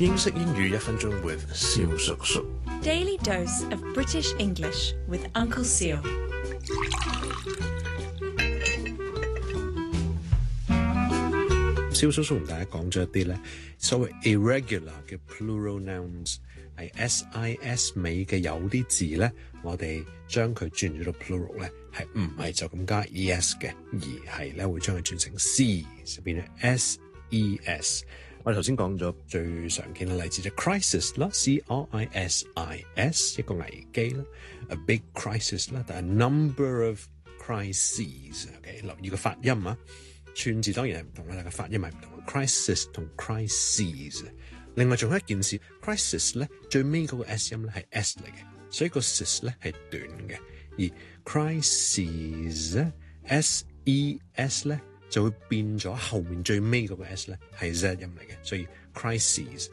英式英語1分鐘 with 蕭叔叔。 Daily dose of British English with Uncle Seal. 蕭叔叔同大家講咗一啲咧所謂 irregular 嘅 plural nouns， 係 sis 尾嘅有啲字咧，我哋將佢轉咗到 plural 咧，係唔係就咁加 es 嘅，而係咧會將佢轉成 ses， 變咗 ses。我哋頭先講咗最常見嘅例子就 crisis 啦 ，crisis 一個危機啦 ，a big crisis 啦，但係 number of crises，OK， 留意個發音啊，串字當然係唔同啦，但係發音係唔同嘅 ，crisis 同 crises。另外仲有一件事 ，crisis 咧最尾嗰個 s 音咧係 s 嚟嘅，所以個 sis 咧係短嘅，而 crises ses 咧就會變咗後面最尾嗰個 s 咧係 z 音嚟嘅，所以 crises。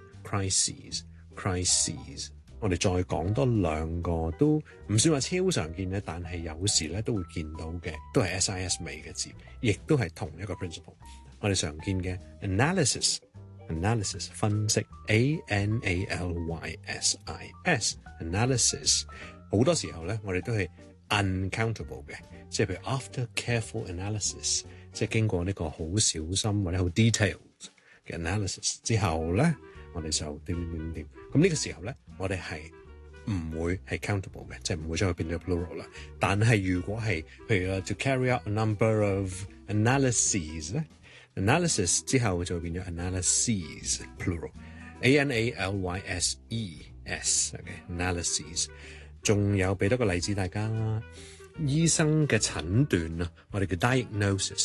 我哋再講多兩個都唔算話超常見嘅，但係有時咧都會見到嘅，都係 sis 尾嘅字，亦都係同一個 principle。我哋常見嘅 analysis 分析 analysis 好多時候咧，我哋都係 uncountable 嘅，即係譬如 after careful analysis， 即係經過呢個好小心或者好 detailed 嘅 analysis 之後咧，我哋就點。咁呢個時候咧，我哋係唔會係 countable 嘅，即係唔會將佢變咗 plural 啦。但係如果係譬如 to carry out a number of analyses 咧，analysis 之後就會變咗 analyses plural analyses，OK，analyses。仲有俾多個例子大家啦，醫生嘅診斷啊，我哋叫 diagnosis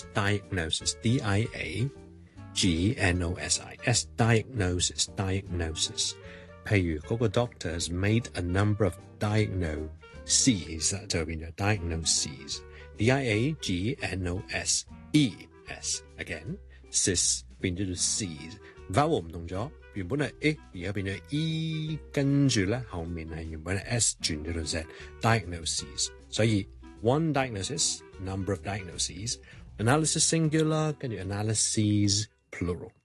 diagnosis。譬如嗰個 doctor has made a number of diagnoses 就變咗 diagnoses，diagnoses again，sis 變咗做 ses，vowel 唔同咗，原本係 a 而家變咗 e， 跟住咧後面係原本係 s 轉咗到 z，diagnoses。所以 one diagnosis， number of diagnoses，analysis singular，跟住 analyses plural。